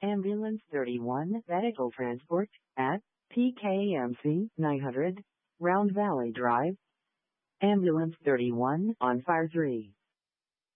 Ambulance 31 medical transport at PKMC 900 Round Valley Drive. Ambulance 31 on fire 3.